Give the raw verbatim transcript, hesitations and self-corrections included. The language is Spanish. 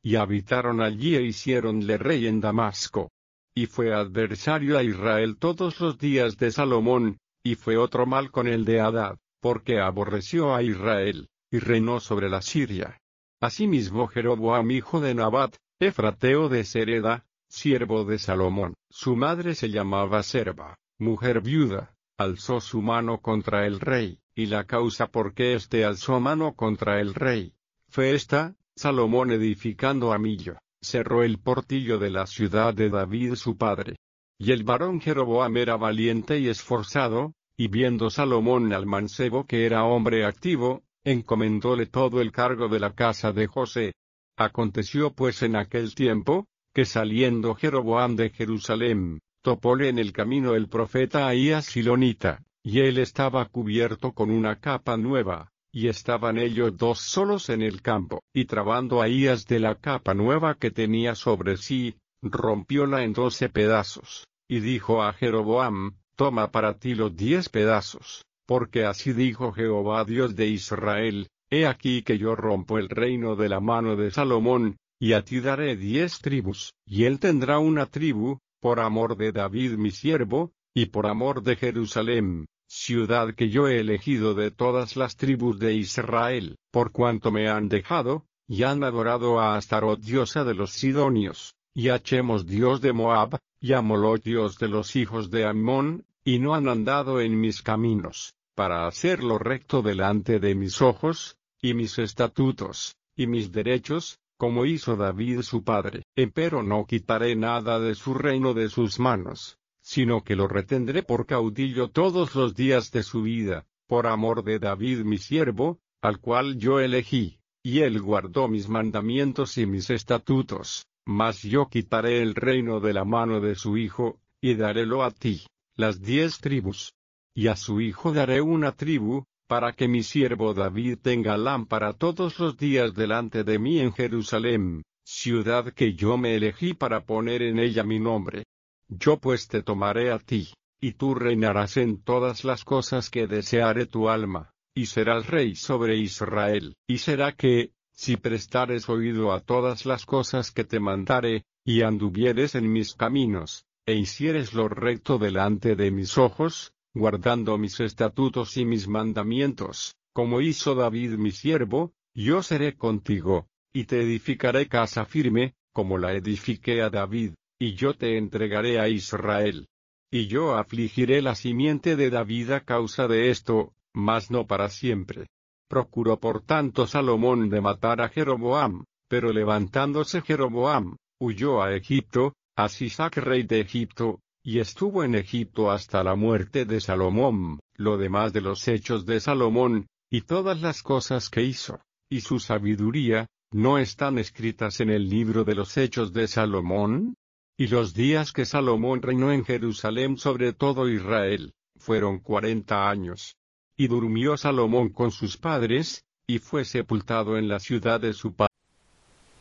y habitaron allí e hicieronle rey en Damasco. Y fue adversario a Israel todos los días de Salomón, y fue otro mal con el de Hadad, porque aborreció a Israel, y reinó sobre la Siria. Asimismo Jeroboam hijo de Nabat, efrateo de Sereda, siervo de Salomón, su madre se llamaba Serba, mujer viuda, alzó su mano contra el rey, y la causa por qué éste alzó mano contra el rey fue esta: Salomón edificando a Millo, cerró el portillo de la ciudad de David su padre. Y el varón Jeroboam era valiente y esforzado, y viendo Salomón al mancebo que era hombre activo, encomendóle todo el cargo de la casa de José. Aconteció pues en aquel tiempo, que saliendo Jeroboam de Jerusalén, topóle en el camino el profeta Ahías Silonita, y él estaba cubierto con una capa nueva, y estaban ellos dos solos en el campo, y trabando Ahías de la capa nueva que tenía sobre sí, rompióla en doce pedazos, y dijo a Jeroboam: toma para ti los diez pedazos, porque así dijo Jehová Dios de Israel: he aquí que yo rompo el reino de la mano de Salomón, y a ti daré diez tribus, y él tendrá una tribu, por amor de David mi siervo, y por amor de Jerusalén, ciudad que yo he elegido de todas las tribus de Israel, por cuanto me han dejado, y han adorado a Astarot diosa de los sidonios, y a Chemos dios de Moab, y a Moloch dios de los hijos de Ammón, y no han andado en mis caminos, para hacer lo recto delante de mis ojos, y mis estatutos, y mis derechos, como hizo David su padre. Empero no quitaré nada de su reino de sus manos, sino que lo retendré por caudillo todos los días de su vida, por amor de David mi siervo, al cual yo elegí, y él guardó mis mandamientos y mis estatutos. Mas yo quitaré el reino de la mano de su hijo, y darélo a ti, las diez tribus. Y a su hijo daré una tribu, para que mi siervo David tenga lámpara todos los días delante de mí en Jerusalén, ciudad que yo me elegí para poner en ella mi nombre. Yo pues te tomaré a ti, y tú reinarás en todas las cosas que deseare tu alma, y serás rey sobre Israel. Y será que, si prestares oído a todas las cosas que te mandare, y anduvieres en mis caminos, e hicieres lo recto delante de mis ojos, guardando mis estatutos y mis mandamientos, como hizo David mi siervo, yo seré contigo, y te edificaré casa firme, como la edifiqué a David, y yo te entregaré a Israel. Y yo afligiré la simiente de David a causa de esto, mas no para siempre. Procuró por tanto Salomón de matar a Jeroboam, pero levantándose Jeroboam, huyó a Egipto, a Sisac rey de Egipto, y estuvo en Egipto hasta la muerte de Salomón. Lo demás de los hechos de Salomón, y todas las cosas que hizo, y su sabiduría, ¿no están escritas en el libro de los hechos de Salomón? Y los días que Salomón reinó en Jerusalén sobre todo Israel, fueron cuarenta años. Y durmió Salomón con sus padres, y fue sepultado en la ciudad de su padre.